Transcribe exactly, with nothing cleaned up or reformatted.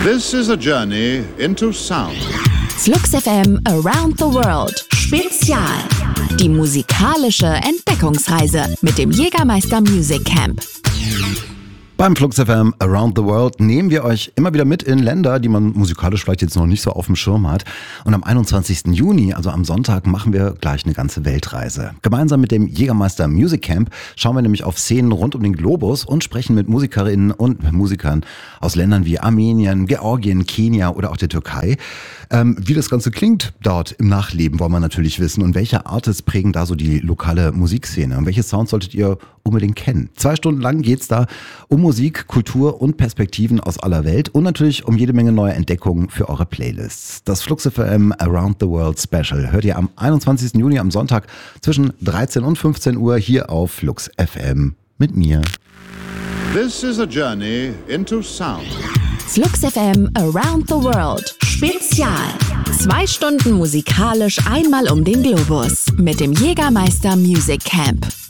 This is a journey into sound. Flux F M Around the World Spezial. Die musikalische Entdeckungsreise mit dem Jägermeister Music Camp. Beim Flux F M Around the World nehmen wir euch immer wieder mit in Länder, die man musikalisch vielleicht jetzt noch nicht so auf dem Schirm hat. Und am einundzwanzigsten Juni, also am Sonntag, machen wir gleich eine ganze Weltreise. Gemeinsam mit dem Jägermeister Music Camp schauen wir nämlich auf Szenen rund um den Globus und sprechen mit Musikerinnen und Musikern aus Ländern wie Armenien, Georgien, Kenia oder auch der Türkei. Ähm, wie das Ganze klingt dort im Nachleben, wollen wir natürlich wissen. Und welche Artists prägen da so die lokale Musikszene? Und welche Sounds solltet ihr unbedingt kennen? Zwei Stunden lang geht's da um Musik, Kultur und Perspektiven aus aller Welt und natürlich um jede Menge neue Entdeckungen für eure Playlists. Das Flux F M Around the World Special hört ihr am einundzwanzigsten Juni am Sonntag zwischen dreizehn und fünfzehn Uhr hier auf Flux F M mit mir. This is a journey into sound. Flux F M Around the World Spezial. Zwei Stunden musikalisch einmal um den Globus mit dem Jägermeister Music Camp.